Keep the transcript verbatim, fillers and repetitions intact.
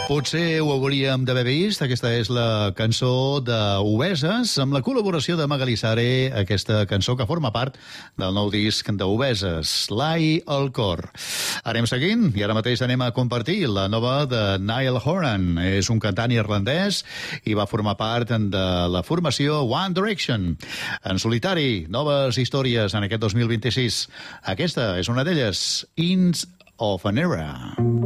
Potser ho hauríem d'haver vist. Aquesta és la cançó d'Obeses, amb la col·laboració de Magalí Sare, aquesta cançó que forma part del nou disc d'Obeses, L'Ai al cor. Anem seguint i ara mateix anem a compartir la nova de Niall Horan. És un cantant irlandès i va formar part de la formació One Direction. En solitari, noves històries en aquest dos mil vint-i-sis. Aquesta és una d'elles, Inns of an Era.